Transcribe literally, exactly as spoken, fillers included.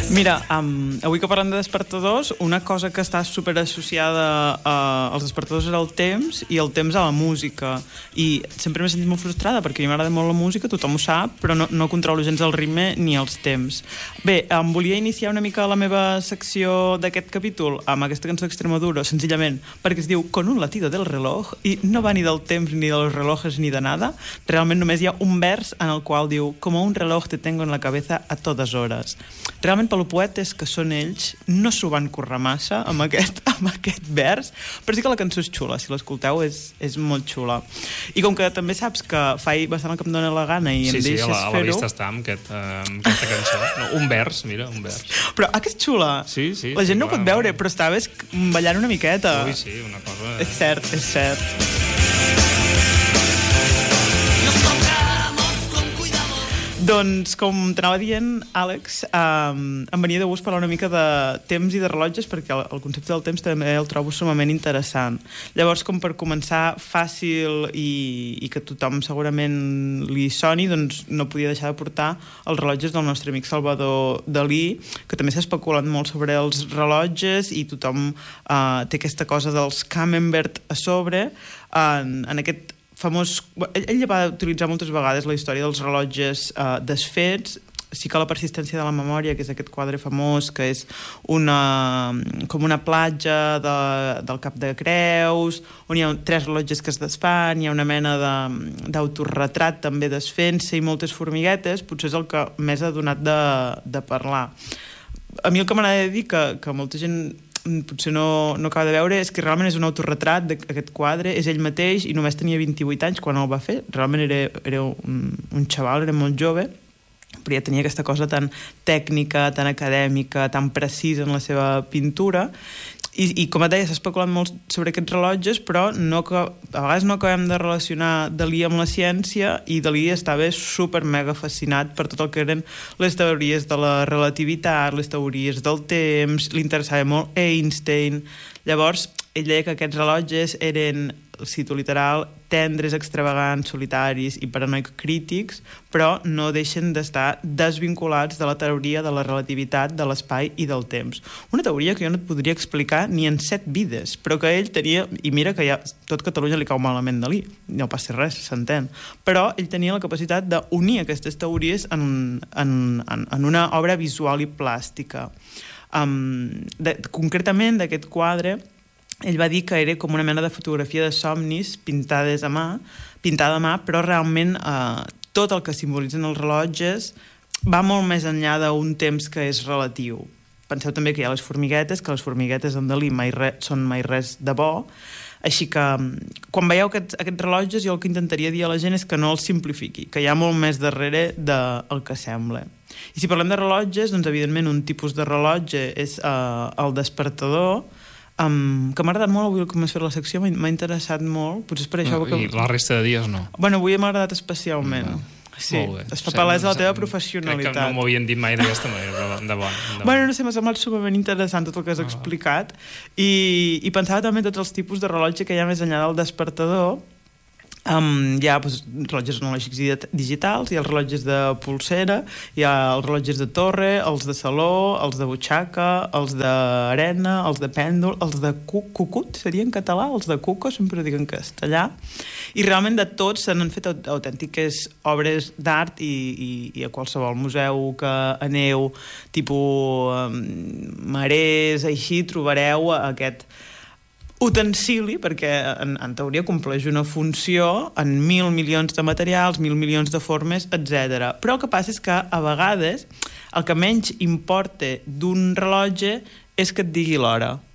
Mira, um, avui que parlem de despertadors, una cosa que està super associada uh, als despertadors era el temps i el temps a la música. I sempre m'he sentit molt frustrada perquè a mi m'agrada molt la música, tothom ho sap, però no, no controlo gens el ritme ni els temps. Bé, em volia iniciar una mica la meva secció d'aquest capítol amb aquesta cançó d'Extremadura, senzillament perquè es diu Con un latido del reloj i no va ni del temps ni dels relojes ni de nada. Realment només hi ha un vers en el qual diu Como un reloj te tengo en la cabeza a totes hores. Realment, pel poetes que són ells, no s'ho van currar massa amb aquest, amb aquest vers, però sí que la cançó és xula, si l'escolteu és, és molt xula. I com que també saps que fa bastant el que em dóna la gana i sí, em sí, deixes fer-ho... Sí, sí, a la vista està amb, aquest, uh, amb aquesta cançó. No, un vers, mira, un vers. Però, ah, que és xula? Sí, sí. La gent sí, no ho clar, pot veure, clar. Però estaves ballant una miqueta. Ui, sí, una cosa... És cert, és cert. Doncs, com t'anava dient, Àlex, um, em venia de gust parlar una mica de temps i de rellotges perquè el, el concepte del temps també el trobo sumament interessant. Llavors, com per començar fàcil i, i que tothom segurament li soni, doncs no podia deixar de portar els rellotges del nostre amic Salvador Dalí, que també s'ha especulat molt sobre els rellotges i tothom uh, té aquesta cosa dels Camembert a sobre. En, en aquest famós... Ell, ell va utilitzar moltes vegades la història dels rellotges eh, desfets. Sí que la persistència de la memòria, que és aquest quadre famós, que és una, com una platja de, del Cap de Creus, on hi ha tres rellotges que es desfan, hi ha una mena d'autorretrat també desfent-se i moltes formiguetes, potser és el que més ha donat de, de parlar. A mi el que m'agrada dir que, que molta gent potser no, no acaba de veure és que realment és un autorretrat d'aquest quadre, és ell mateix i només tenia vint-i-vuit anys quan el va fer, realment era, era un, un xaval, era molt jove, però ja tenia aquesta cosa tan tècnica, tan acadèmica, tan precisa en la seva pintura. I, i com et deia, s'ha especulat molt sobre aquests rellotges, però no que, a vegades no acabem de relacionar Dalí amb la ciència, i Dalí estava super mega fascinat per tot el que eren les teories de la relativitat, les teories del temps, li interessava molt Einstein. Llavors, ell deia que aquests rellotges eren, cito literal, tendres, extravagants, solitaris i paranoic crítics, però no deixen d'estar desvinculats de la teoria de la relativitat, de l'espai i del temps. Una teoria que jo no et podria explicar ni en set vides, però que ell tenia, i mira que ja tot Catalunya li cau malament Dalí, no passa res, s'entén, però ell tenia la capacitat d'unir aquestes teories en, en, en, en una obra visual i plàstica. Um, de, concretament, d'aquest quadre, ell va dir que era com una mena de fotografia de somnis pintades a mà, pintada a mà, però realment eh, tot el que simbolitzen els rellotges va molt més enllà d'un temps que és relatiu. Penseu també que hi ha les formiguetes, que les formiguetes en Dalí mai re, són mai res de bo, així que quan veieu aquests, aquests rellotges jo el que intentaria dir a la gent és que no els simplifiqui, que hi ha molt més darrere del que sembla. I si parlem de rellotges, doncs evidentment un tipus de rellotge és eh, el despertador, Um, que m'ha agradat molt avui com has fet la secció, m'ha interessat molt, potser és per això... No, que... I la resta de dies no? Bueno, avui m'ha agradat especialment. No. Sí, es fa palès la teva professionalitat. Crec que no m'ho havien dit mai d'aquesta manera, de bon. De bon. Bueno, no sé, m'ha semblat sumament interessant tot el que has ah. explicat, i, i pensava també tots els tipus de rellotge que hi ha més enllà del despertador. Um, hi ha pues, rellotges analògics i digitals, hi ha els rellotges de pulsera, hi ha els rellotges de torre, els de saló, els de butxaca, els d'arena, els de pèndol, els de cu cucut, seria en català, els de cuco, sempre dic en castellà, i realment de tots se n'han fet autèntiques obres d'art i, i, i a qualsevol museu que aneu, tipus um, marès, així, trobareu aquest utensili, perquè en, en teoria compleix una funció en mil milions de materials, mil milions de formes, etcètera. Però el que passa és que a vegades el que menys importa d'un rellotge és que et digui l'hora.